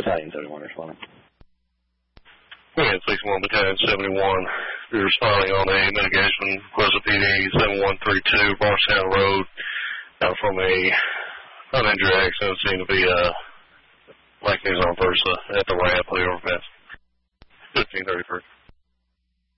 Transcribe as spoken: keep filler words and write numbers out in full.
Battalion seventy-one responding. Yeah, six one Battalion seventy-one. We're responding on a mitigation request of P D seven one three two, Barstown Road, uh, from a uninjured accident seen to be a Black News on Versa at the ramp, over fifteen thirty-three.